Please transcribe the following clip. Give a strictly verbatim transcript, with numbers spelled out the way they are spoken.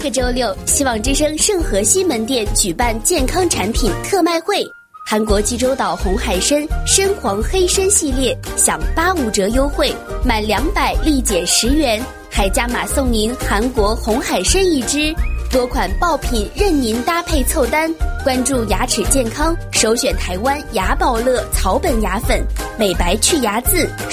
个周六，希望之声圣河西门店举办健康产品特卖会。韩国济州岛红海参深黄黑参系列享八五折优惠，满两百立减十元，还加码送您韩国红海参一只。多款爆品任您搭配凑单，关注牙齿健康，首选台湾牙宝乐草本牙粉，美白去牙渍。